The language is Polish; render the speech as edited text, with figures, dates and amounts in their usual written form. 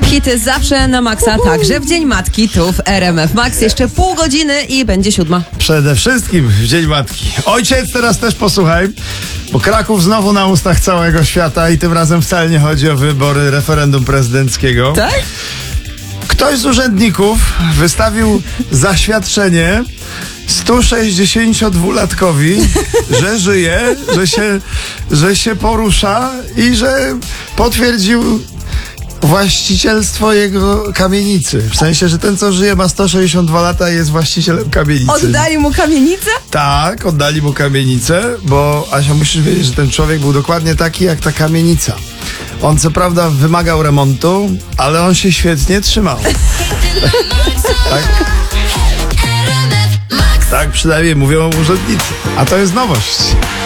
Hity zawsze na maksa, także w Dzień Matki tu w RMF Max. Jeszcze pół godziny i będzie 7. Przede wszystkim w Dzień Matki. Ojciec, teraz też posłuchaj, bo Kraków znowu na ustach całego świata i tym razem wcale nie chodzi o wybory referendum prezydenckiego. Tak? Ktoś z urzędników wystawił zaświadczenie 162-latkowi, że żyje, że się porusza i że potwierdził właścicielstwo jego kamienicy. W sensie, że ten, co żyje, ma 162 lata i jest właścicielem kamienicy. Oddali mu kamienicę? Tak, oddali mu kamienicę, bo Asia, musisz wiedzieć, że ten człowiek był dokładnie taki jak ta kamienica. On co prawda wymagał remontu, ale on się świetnie trzymał. Tak? Tak przynajmniej mówią urzędnicy. A to jest nowość.